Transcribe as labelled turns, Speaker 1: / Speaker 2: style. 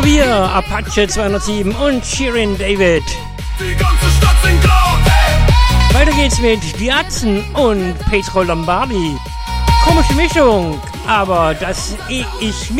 Speaker 1: So wir, Apache 207 und Shirin David.
Speaker 2: Die ganze Stadt singt laut.
Speaker 1: Weiter geht's mit Die Atzen und Petro Lombardi. Komische Mischung, aber das ich